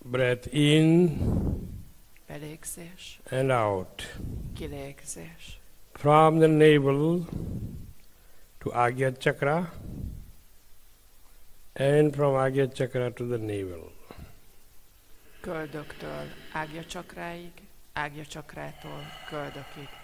Breath in belégzés, and out. kilégzés. From the navel to Agya Chakra and from Agya Chakra to the navel. Köldöktől Ágya csakráig, Ágya csakrától köldökig.